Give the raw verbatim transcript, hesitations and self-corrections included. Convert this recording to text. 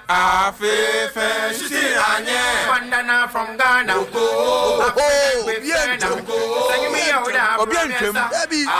Afefe shiti anye bandana from Ghana. Oh, oh, oh, Sing me out, Obi Antwem.